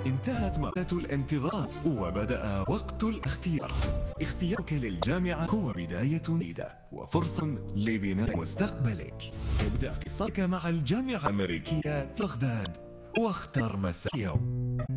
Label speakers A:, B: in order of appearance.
A: انتهت مرحلة الانتظار وبدأ وقت الاختيار. اختيارك للجامعة هو بداية جديدة وفرصة لبناء مستقبلك. ابدأ قصتك مع الجامعة الأمريكية في بغداد واختر مسار اليوم.